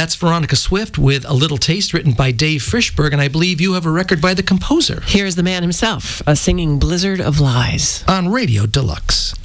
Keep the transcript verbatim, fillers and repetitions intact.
That's Veronica Swift with A Little Taste, written by Dave Frischberg, and I believe you have a record by the composer. Here's the man himself, uh, singing Blizzard of Lies On Radio Deluxe.